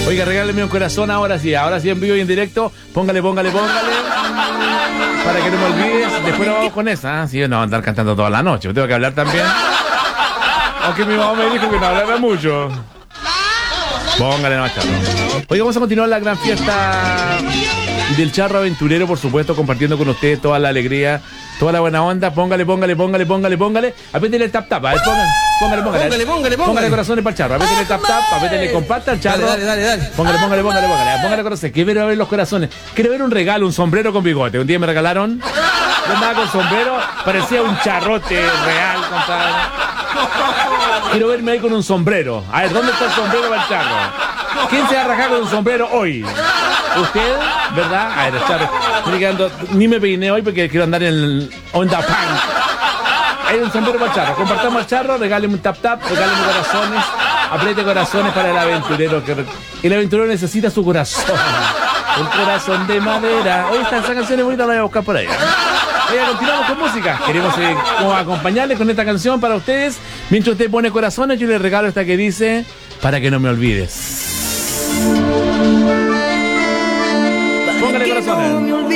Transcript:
Oiga, regáleme un corazón ahora sí en vivo y en directo. Póngale. Para que no me olvides. Después nos vamos con esa. Sí, no, andar cantando toda la noche. Tengo que hablar también. Aunque mi mamá me dijo que no hablara mucho. Póngale nomás, Charro. Oiga, vamos a continuar la gran fiesta del Charro Aventurero, por supuesto, compartiendo con ustedes toda la alegría, toda la buena onda. Póngale. Apriétele el tap. Póngale. Póngale corazones para el Charro. Apriétele el tap. Apriétele comparta al Charro. Dale. Póngale corazones. Quiero ver los corazones. Quiero ver un regalo, un sombrero con bigote. Un día me regalaron. Yo andaba con sombrero, parecía un charrote real, compadre. Quiero verme ahí con un sombrero. A ver, ¿dónde está el sombrero para el Charro? ¿Quién se va a rajar con un sombrero hoy? ¿Usted? ¿Verdad? A ver, Charro. Ni me peiné hoy porque quiero andar en el onda punk. Hay un sombrero para el Charro. Compartamos al Charro, regáleme un tap, regáleme corazones. Apriete corazones para el aventurero. El aventurero necesita su corazón. Un corazón de madera. Hoy esta canción es bonita, la voy a buscar por ahí. Oiga, continuamos con música. Queremos acompañarles con esta canción para ustedes. Mientras usted pone corazones, yo les regalo esta que dice: para que no me olvides. Póngale corazones.